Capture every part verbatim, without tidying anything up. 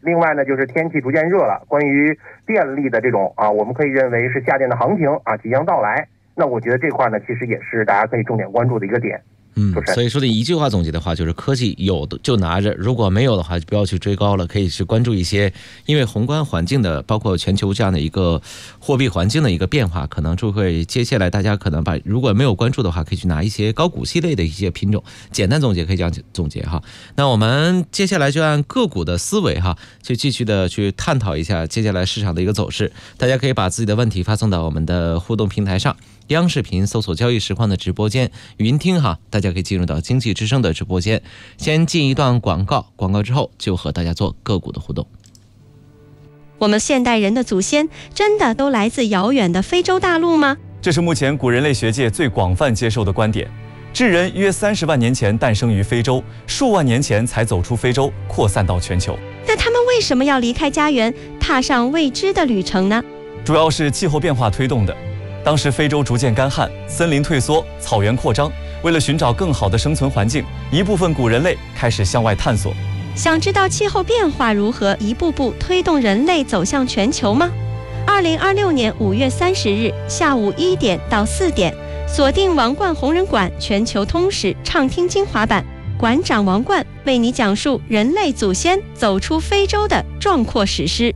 另外呢，就是天气逐渐热了，关于电力的这种啊，我们可以认为是夏天的行情啊即将到来。那我觉得这块呢，其实也是大家可以重点关注的一个点。 嗯，所以说的一句话总结的话，就是科技有的就拿着，如果没有的话就不要去追高了，可以去关注一些，因为宏观环境的，包括全球这样的一个货币环境的一个变化，可能就会接下来大家可能把如果没有关注的话，可以去拿一些高股息类的一些品种，简单总结可以这样总结哈。那我们接下来就按个股的思维哈，去继续的去探讨一下接下来市场的一个走势。大家可以把自己的问题发送到我们的互动平台上。央视频搜索交易实况的直播间语音听哈，大家可以进入到经济之声的直播间。先进一段广告，广告之后就和大家做个股的互动。 我们现代人的祖先真的都来自遥远的非洲大陆吗？ 这是目前古人类学界最广泛接受的观点。智人约三十万年前诞生于非洲，数万年前才走出非洲，扩散到全球。 那他们为什么要离开家园，踏上未知的旅程呢？ 主要是气候变化推动的。当时非洲逐渐干旱，森林退缩，草原扩张。为了寻找更好的生存环境，一部分古人类开始向外探索。 想知道气候变化如何一步步推动人类走向全球吗？二零二六年五月三十日下午一点到四点，锁定王冠红人馆全球通史畅听精华版，馆长王冠为你讲述人类祖先走出非洲的壮阔史诗。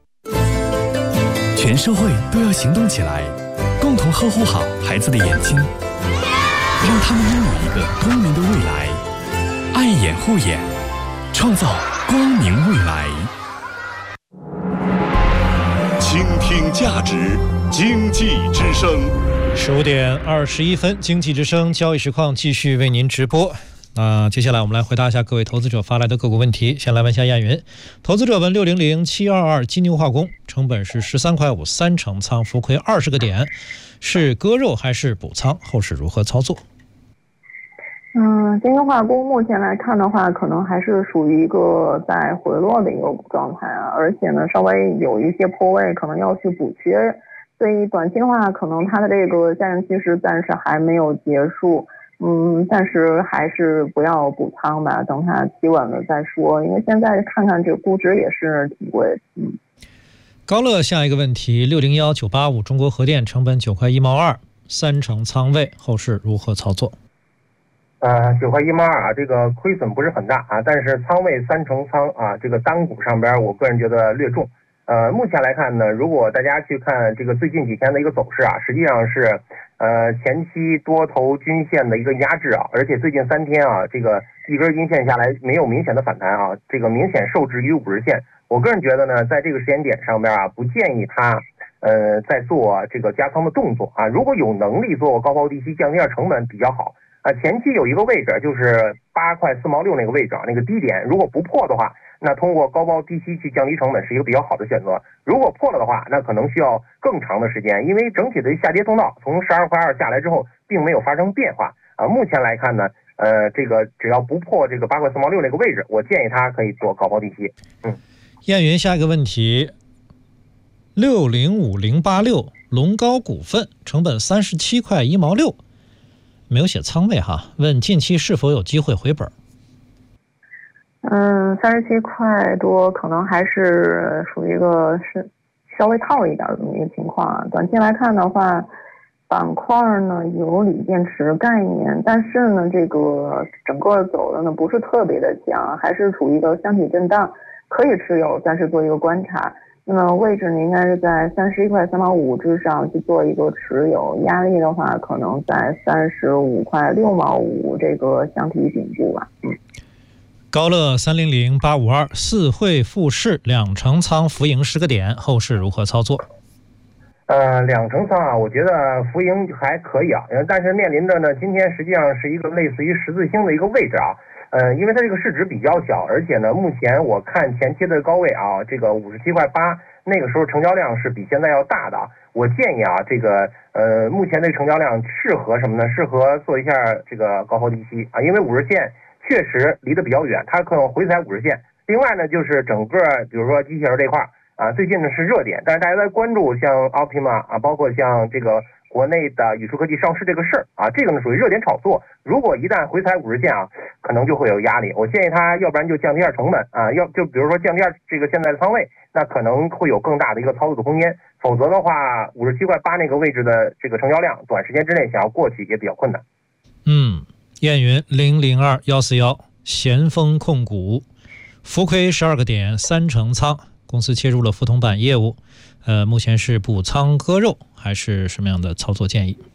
全社会都要行动起来，共同呵护好孩子的眼睛，让他们拥有一个光明的未来。爱眼护眼，创造光明未来。 倾听价值，经济之声。 十五点二十一分，经济之声交易实况继续为您直播。那接下来我们来回答一下各位投资者发来的个股问题。先来问一下燕云，投资者问六零零七二二金牛化工，成本是十三块五，三成仓，浮亏二十个点，是割肉还是补仓？后市如何操作？ 嗯，金牛化工目前来看的话，可能还是属于一个在回落的一个状态啊，而且呢，稍微有一些破位，可能要去补缺，所以短期的话，可能它的这个下降趋势暂时还没有结束。嗯，暂时还是不要补仓吧，等它企稳了再说。因为现在看看这个估值也是挺贵的。嗯， 高乐下一个问题，六零一九八五中国核电成本九块一毛二，三成仓位，后市如何操作？ 呃，九块一毛二啊，这个亏损不是很大啊，但是仓位三成仓啊，这个单股上边我个人觉得略重。呃，目前来看呢，如果大家去看这个最近几天的一个走势啊，实际上是呃前期多头均线的一个压制啊，而且最近三天啊，这个一根阴线下来没有明显的反弹啊，这个明显受制于五日线。我个人觉得呢，在这个时间点上边啊，不建议它呃在做这个加仓的动作啊，如果有能力做高抛低吸降低点成本比较好啊。前期有一个位置就是八块四毛六那个位置啊，那个低点如果不破的话，那通过高抛低吸去降低成本是一个比较好的选择。如果破了的话，那可能需要更长的时间，因为整体的下跌通道从十二块二下来之后，并没有发生变化啊。目前来看呢，呃，这个只要不破这个八块四毛六那个位置，我建议它可以做高抛低吸。嗯， 燕云下一个问题，六零五零八六龙高股份成本三十七块一毛六，没有写仓位哈，问近期是否有机会回本？ 嗯，三十七块多，可能还是属于一个是稍微套一点的这么一个情况啊。短期来看的话，板块呢有锂电池概念，但是呢，这个整个走的呢不是特别的强，还是处于一个箱体震荡，可以持有，但是做一个观察。那么位置呢应该是在三十一块三毛五之上去做一个持有，压力的话可能在三十五块六毛五这个箱体顶部吧。嗯。 高乐三零零八五二四汇复市两成仓，浮盈十个点，后市如何操作？ 呃，两成仓啊，我觉得浮盈还可以啊，但是面临着呢，今天实际上是一个类似于十字星的一个位置啊。呃，因为它这个市值比较小，而且呢，目前我看前期的高位啊，这个五十七块八，那个时候成交量是比现在要大的。我建议啊，这个呃，目前的成交量适合什么呢？适合做一下这个高抛低吸啊，因为五日线确实离得比较远，它可能回踩五日线。另外呢，就是整个比如说机器人这块， 啊，最近呢是热点，但是大家在关注像 Optima 啊，包括像这个国内的宇树科技上市这个事儿啊，这个呢属于热点炒作。如果一旦回踩五十线啊，可能就会有压力。我建议他要不然就降低点成本啊，要就比如说降低点这个现在的仓位，那可能会有更大的一个操作的空间。否则的话，五十七块八那个位置的这个成交量，短时间之内想要过去也比较困难。 嗯，燕云零零二幺四幺，咸丰控股，浮亏十二个点，三成仓。公司切入了浮铜板业务，呃，目前是补仓割肉还是什么样的操作建议？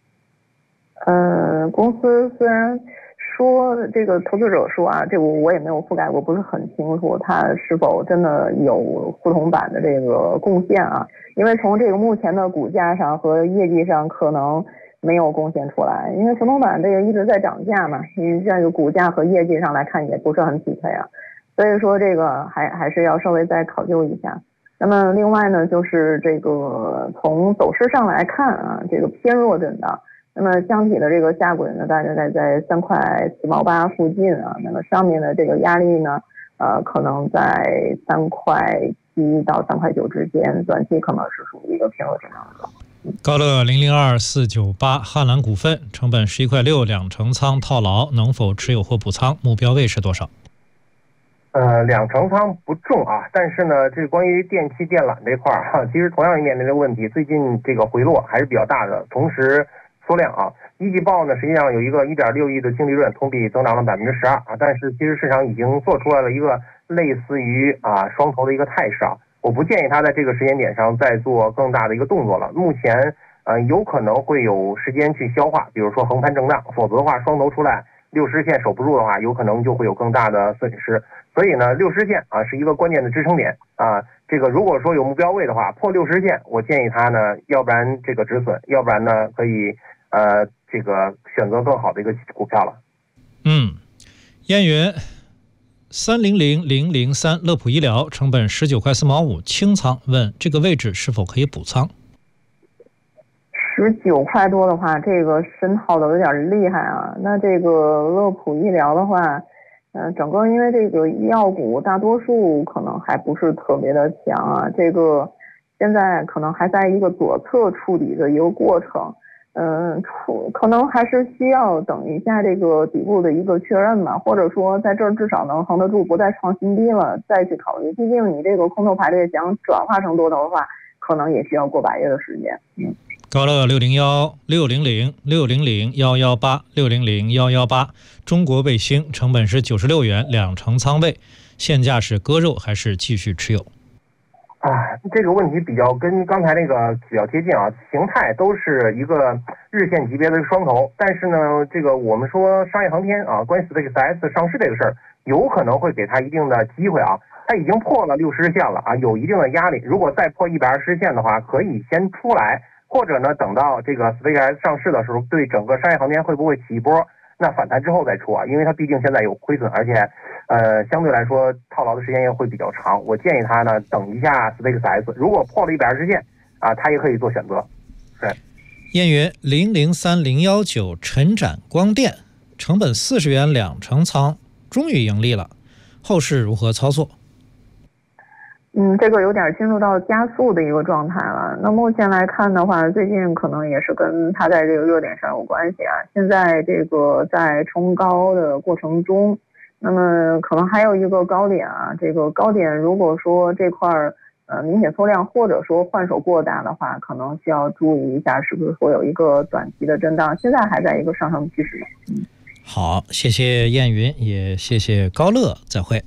呃，公司虽然说这个投资者说啊，这个我也没有覆盖过，不是很清楚它是否真的有浮铜板的这个贡献啊。因为从这个目前的股价上和业绩上可能没有贡献出来，因为浮铜板这个一直在涨价嘛，你这个股价和业绩上来看也不是很匹配啊。所以说这个还还是要稍微再考究一下。那么另外呢，就是这个从走势上来看啊，这个偏弱震荡。那么箱体的这个下轨呢，大概在在三块四毛八附近啊。那么上面的这个压力呢，呃，可能在三块七到三块九之间，短期可能是属于一个偏弱震荡的。 高乐零零二四九八，汉兰股份，成本十一块六，两成仓套牢，能否持有或补仓？目标位是多少？ 呃，两成仓不重啊，但是呢，这关于电气电缆这块儿哈，其实同样面临的问题，最近这个回落还是比较大的，同时缩量啊，一季报呢实际上有一个一点六亿的净利润，同比增长了百分之十二啊，但是其实市场已经做出来了一个类似于啊双头的一个态势啊，我不建议它在这个时间点上再做更大的一个动作了，目前呃有可能会有时间去消化，比如说横盘震荡，否则的话双头出来六十线守不住的话，有可能就会有更大的损失。所以呢，六十线啊是一个关键的支撑点啊。这个如果说有目标位的话，破六十线，我建议他呢，要不然这个止损，要不然呢可以呃这个选择更好的一个股票了。 嗯，燕云三零零零零三，乐普医疗，成本十九块四毛五，清仓，问这个位置是否可以补仓？ 十九块多的话，这个深套的有点厉害啊。那这个乐普医疗的话，呃，整个因为这个医药股大多数可能还不是特别的强啊，这个现在可能还在一个左侧触底的一个过程，嗯、呃，触可能还是需要等一下这个底部的一个确认吧，或者说在这儿至少能横得住，不再创新低了，再去考虑。毕竟你这个空头排列想转化成多头的话，可能也需要过百月的时间。嗯。 高乐六零幺六零零六零零幺幺八六零零幺幺八，中国卫星，成本是九十六元，两成仓位，现价是割肉还是继续持有？ 啊，这个问题比较跟刚才那个比较接近啊，形态都是一个日线级别的双头，但是呢，这个我们说商业航天啊，关于 SpaceX 上市这个事儿，有可能会给它一定的机会啊。它已经破了六十线了啊，有一定的压力。如果再破一百二十线的话，可以先出来。或者呢，等到这个 SpaceX 上市的时候，对整个商业航天会不会起一波？那反弹之后再出啊，因为它毕竟现在有亏损，而且，呃，相对来说套牢的时间也会比较长。我建议他呢，等一下 SpaceX， 如果破了一百二十线啊，他也可以做选择。对， 燕云零零三零幺九，晨展光电，成本四十元，两成仓，终于盈利了，后市如何操作？ 嗯，这个有点进入到加速的一个状态了。那目前来看的话，最近可能也是跟它在这个热点上有关系啊。现在这个在冲高的过程中，那么可能还有一个高点啊。这个高点如果说这块呃明显缩量或者说换手过大的话，可能需要注意一下是不是会有一个短期的震荡。现在还在一个上升趋势。嗯， 好，谢谢燕云，也谢谢高乐，再会。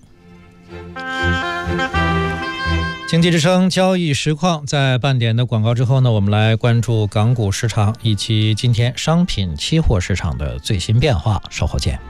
经济之声交易实况，在半点的广告之后呢，我们来关注港股市场以及今天商品期货市场的最新变化，稍后见。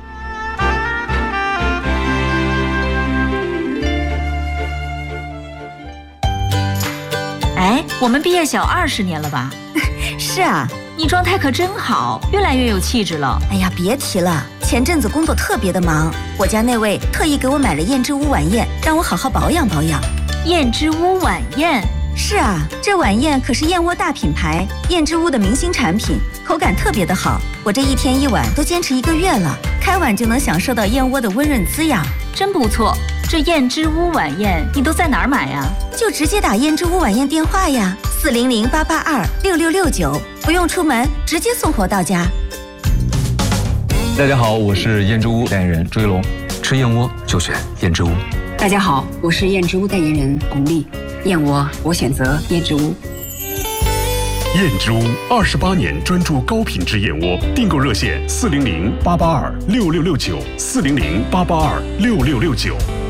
哎，我们毕业小二十年了吧？ 是啊， 你状态可真好，越来越有气质了。 哎呀，别提了，前阵子工作特别的忙，我家那位特意给我买了燕之屋晚宴，让我好好保养保养。 燕之屋晚宴？ 是啊，这晚宴可是燕窝大品牌燕之屋的明星产品，口感特别的好，我这一天一碗都坚持一个月了，开碗就能享受到燕窝的温润滋养， 真不错。 这燕之屋晚宴你都在哪儿买呀？ 就直接打燕之屋晚宴电话呀，四零零八八二六六六九，不用出门，直接送货到家。 大家好，我是燕之屋代言人朱一龙，吃燕窝就选燕之屋。 大家好，我是燕之屋代言人巩俐，燕窝我选择燕之屋。 燕之屋二十八年专注高品质燕窝，订购热线四零零八八二六六六九，四零零八八二六六六九。